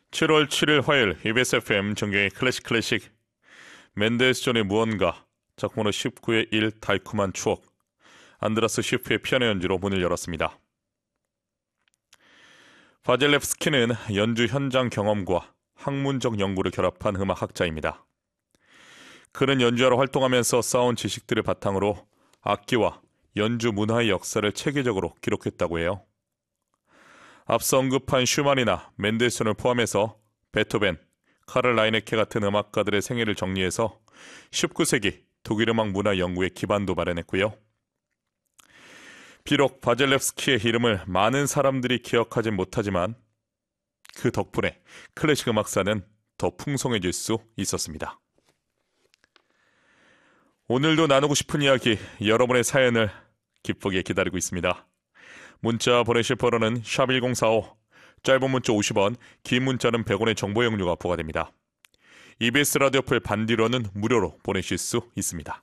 7월 7일 화요일 EBS FM 정경의 클래식 맨델스 존의 무언가 작품으로 19의 1 달콤한 추억 안드라스 시프의 피아노 연주로 문을 열었습니다. 바젤레프스키는 연주 현장 경험과 학문적 연구를 결합한 음악학자입니다. 그는 연주자로 활동하면서 쌓은 지식들을 바탕으로 악기와 연주 문화의 역사를 체계적으로 기록했다고 해요. 앞서 언급한 슈만이나 맨델슨을 포함해서 베토벤, 카를 라이네케 같은 음악가들의 생애를 정리해서 19세기 독일 음악 문화 연구의 기반도 마련했고요. 비록 바젤레프스키의 이름을 많은 사람들이 기억하진 못하지만 그 덕분에 클래식 음악사는 더 풍성해질 수 있었습니다. 오늘도 나누고 싶은 이야기, 여러분의 사연을 기쁘게 기다리고 있습니다. 문자 보내실 번호는 샵1045, 짧은 문자 50원, 긴 문자는 100원의 정보 용료가 부과됩니다. EBS 라디오 풀 반디로는 무료로 보내실 수 있습니다.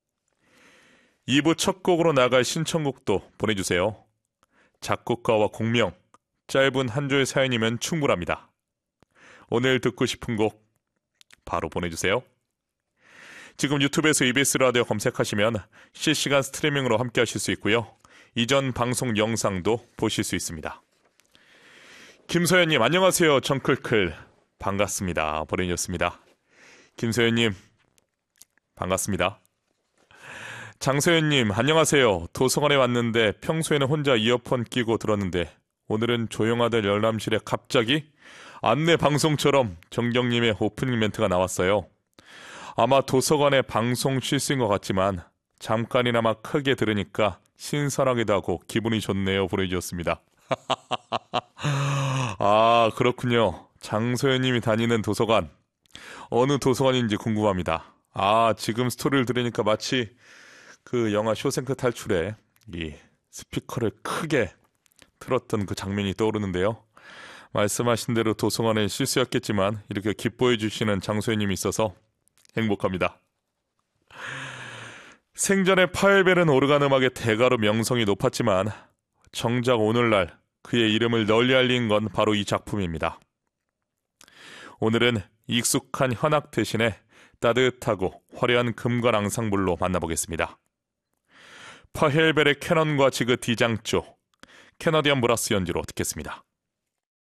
2부 첫 곡으로 나갈 신청곡도 보내주세요. 작곡가와 곡명, 짧은 한 조의 사연이면 충분합니다. 오늘 듣고 싶은 곡 바로 보내주세요. 지금 유튜브에서 EBS 라디오 검색하시면 실시간 스트리밍으로 함께 하실 수 있고요. 이전 방송 영상도 보실 수 있습니다. 김소연님 안녕하세요. 정클클 반갑습니다. 보내주셨습니다. 김소연님 반갑습니다. 장소연님 안녕하세요. 도서관에 왔는데 평소에는 혼자 이어폰 끼고 들었는데 오늘은 조용하던 열람실에 갑자기 안내 방송처럼 정경님의 오프닝 멘트가 나왔어요. 아마 도서관의 방송 실수인 것 같지만 잠깐이나마 크게 들으니까 신선하기도 하고 기분이 좋네요. 보내주셨습니다. 아, 그렇군요. 장소연님이 다니는 도서관 어느 도서관인지 궁금합니다. 아, 지금 스토리를 들으니까 마치 그 영화 쇼생크 탈출에 이 스피커를 크게 틀었던 그 장면이 떠오르는데요. 말씀하신 대로 도서관의 실수였겠지만 이렇게 기뻐해 주시는 장소연님이 있어서 행복합니다. 생전에 파엘베른 오르간 음악의 대가로 명성이 높았지만 정작 오늘날 그의 이름을 널리 알린 건 바로 이 작품입니다. 오늘은 익숙한 현악 대신에 따뜻하고 화려한 금관 앙상블로 만나보겠습니다. 파헬벨의 캐넌과 지그 디장조, 캐너디언 브라스 연주로 듣겠습니다.